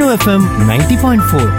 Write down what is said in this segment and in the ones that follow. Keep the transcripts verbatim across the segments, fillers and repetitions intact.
FM ninety point four.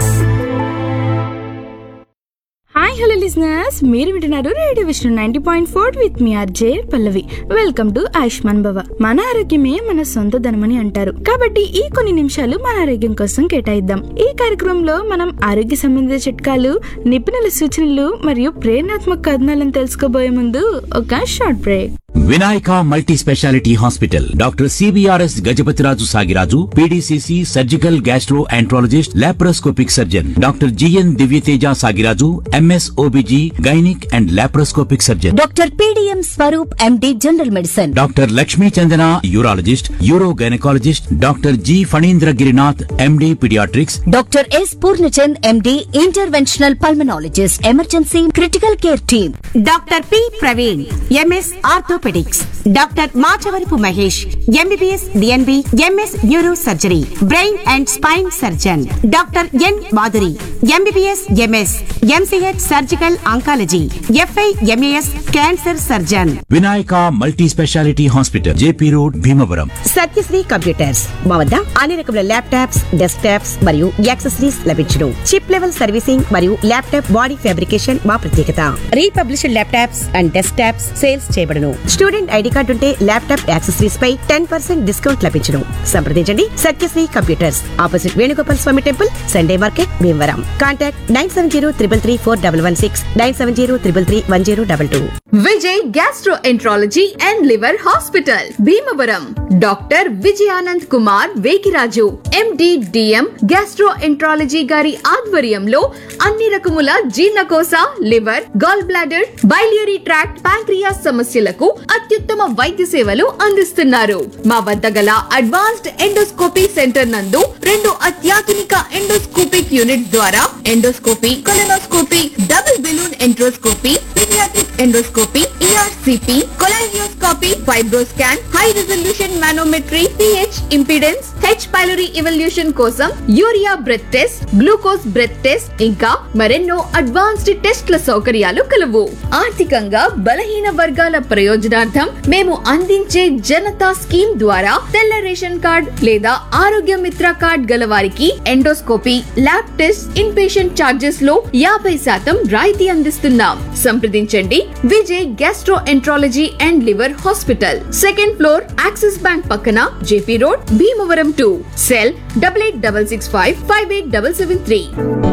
Hi hello listeners, మీరు వింటున్నారు radio Vishnu ninety point four with me RJ Pallavi. Welcome to Ayushman భవ. మన ఆరోగ్యమే మన సొంత ధనమని అంటారు, కాబట్టి ఈ కొన్ని నిమిషాలు మన ఆరోగ్యం కోసం కేటాయిద్దాం. ఈ కార్యక్రమంలో మనం ఆరోగ్య సంబంధిత చిట్కాలు, నిపుణుల సూచనలు మరియు ప్రేరణాత్మక కథనాలను తెలుసుకోబోయే ముందు ఒక short break. Vinayaka multi speciality hospital doctor CBRS Gajapathiraju Sagiraju, PDCC surgical gastro enterologist, laparoscopic surgeon doctor GN Divyateja Sagiraju, MS OBG gynaec and laparoscopic surgeon doctor PDM Swaroop MD general medicine, doctor Lakshmi Chandana urologist, euro gynaecologist, doctor G Phanindra Girinath MD paediatrics, doctor yes Purnachand MD interventional pulmonologist, emergency critical care team, doctor P Praveen MS orthopaedics, doctor Machavarapu Mahesh MBBS DNB MS neuro surgery, brain and spine surgeon, doctor N Madhuri MBBS MS MCh surgical oncology, f i MAS cancer surgeon. Vinayaka multi speciality hospital, JP road, Bhimavaram. Satyasri computers మా వద్ద అన్ని రకముల laptops, desktops మరియు accessories లభించును. Chip level servicing మరియు laptop body fabrication మా ప్రత్యేకత. Republished laptops and desktops sales చేయబడును. స్టూడెంట్ ఐడి కార్డు ఉంటే ల్యాప్టాప్ యాక్సెసరీస్ పై టెన్ పర్సెంట్ డిస్కౌంట్ లభించును. సంప్రదించండి Satyasri computers, opposite Venugopal Swamy temple, Sunday market, Bhimavaram. Contact nine seven zero triple three four double one six, nine seven zero triple three one zero double two. Vijay gastroenterology and liver hospital, Bhimavaram. Doctor Vijayanand Kumar Vekiraju MD DM gastroenterology గారి ఆధ్వర్యంలో అన్ని రకముల జీర్ణకోశ, liver, gall bladder, biliary tract, pancreas సమస్యలకు అత్యుత్తమ వైద్య సేవలు అందిస్తున్నారు. మా వద్ద గల అడ్వాన్స్డ్ ఎండోస్కోపీ సెంటర్ నందు రెండు అత్యాధునిక ఎండోస్కోపిక్ యూనిట్ ద్వారా endoscopy, colonoscopy, double balloon enteroscopy, paediatric endoscopy, ERCP, కొలైనియోస్కోపీ, FibroScan, high resolution manometry, pH impedance, H pylori evolution కోసం urea breath test, glucose breath test, ఇంకా మరెన్నో అడ్వాన్స్డ్ టెస్ట్ల సౌకర్యాలు కలవు. ఆర్థికంగా బలహీన వర్గాల ప్రయోజనార్థం మేము అందించే జనతా స్కీమ్ ద్వారా తెల్ల రేషన్ కార్డ్ లేదా ఆరోగ్య మిత్ర కార్డ్ గల వారికి endoscopy, lab test, in patient charges లో యాభై శాతం రాయితీ అందిస్తున్నాం. సంప్రదించండి Vijay gastro enterology and liver hospital, second floor, axis bank పక్కన, JP road, Bhimavaram two. Cell double eight double six five five eight double seven three.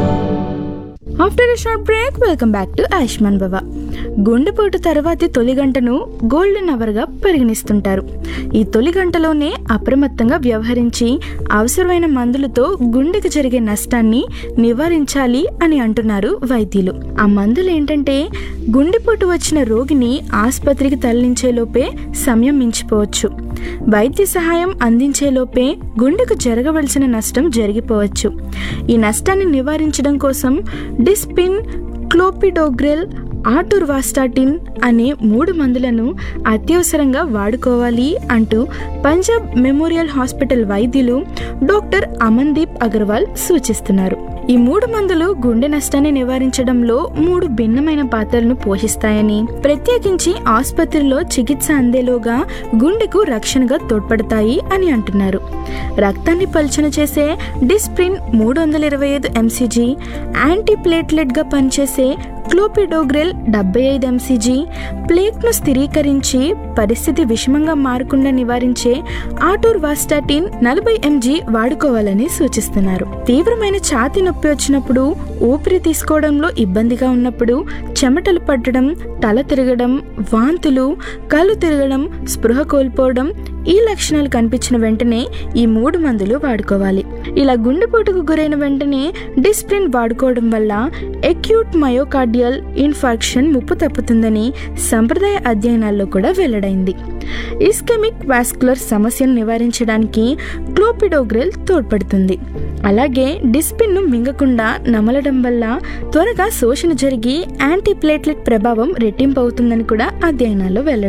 After a short break, welcome back to Ayushman భవ. గుండెపోటు తర్వాతి తొలి గంటను గోల్డెన్ అవర్ గా పరిగణిస్తుంటారు. ఈ తొలి గంటలోనే అప్రమత్తంగా వ్యవహరించి అవసరమైన మందులతో గుండెకు జరిగే నష్టాన్ని నివారించాలి అని అంటున్నారు వైద్యులు. ఆ మందులు ఏంటంటే, గుండెపోటు వచ్చిన రోగిని ఆసుపత్రికి తరలించేలోపే సమయం మించిపోవచ్చు, వైద్య సహాయం అందించేలోపే గుండెకు జరగవలసిన నష్టం జరిగిపోవచ్చు. ఈ నష్టాన్ని నివారించడం కోసం డిస్పిన్, క్లోపిడోగ్రెల్, ఆటోర్వాస్టాటిన్ అనే మూడు మందులను అత్యవసరంగా వాడుకోవాలి అంటూ పంజాబ్ మెమోరియల్ హాస్పిటల్ వైద్యులు డాక్టర్ అమన్దీప్ అగర్వాల్ సూచిస్తున్నారు. ఈ మూడు మందులు గుండె నష్టాన్ని నివారించడంలో మూడు భిన్నమైన పాత్రలను పోషిస్తాయని, ప్రత్యేకించి ఆసుపత్రిలో చికిత్స అందేలోగా గుండెకు రక్షణగా తోడ్పడతాయి అని అంటున్నారు. రక్తాన్ని పలుచన చేసే డిస్ప్రిన్ మూడు వందల ఇరవై ఐదు ఎంసీజీ, యాంటీప్లేట్లెట్ గా పనిచేసే క్లోపిడోగ్రెల్ డెబ్బై ఐదు ఎంసీజీ, ప్లేక్ను స్థిరీకరించి పరిస్థితి విషమంగా మారకుండా నివారించే ఆటోర్వాస్టాటిన్ నలభై ఎంజీ వాడుకోవాలని సూచిస్తున్నారు. తీవ్రమైన ఛాతీ నొప్పి వచ్చినప్పుడు, ఊపిరి తీసుకోవడంలో ఇబ్బందిగా ఉన్నప్పుడు, చెమటలు పట్టడం, తల తిరగడం, వాంతులు, కళ్ళు తిరగడం, స్పృహ కోల్పోవడం ఈ లక్షణాలు కనిపించిన వెంటనే ఈ మూడు మందులు వాడుకోవాలి. ఇలా గుండెపోటుకు గురైన వెంటనే డిస్ప్రిన్ వాడుకోవడం వల్ల అక్యూట్ మయోకార్డియల్ ఇన్ఫార్క్షన్ ముప్పు తప్పుతుందని సంప్రదాయ అధ్యయనాల్లో కూడా వెల్లడైంది. ఇస్కెమిక్ వాస్కులర్ సమస్యను నివారించడానికి క్లోపిడోగ్రెల్ తోడ్పడుతుంది. అలాగే డిస్పిన్ ను మింగకుండా నమలడం వల్ల త్వరగా శోషణ జరిగి యాంటీప్లేట్లెట్ ప్రభావం రెట్టింపు అవుతుందని కూడా అధ్యయనాల్లో వెల్లడైంది.